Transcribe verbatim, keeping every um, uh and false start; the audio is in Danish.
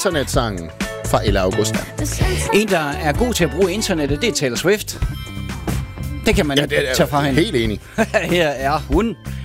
internetsangen fra Ella Augusta. En, der er god til at bruge internettet, det er Taylor Swift. Det kan man Ja, ikke det er tage fra hende. helt enig. Her er hun.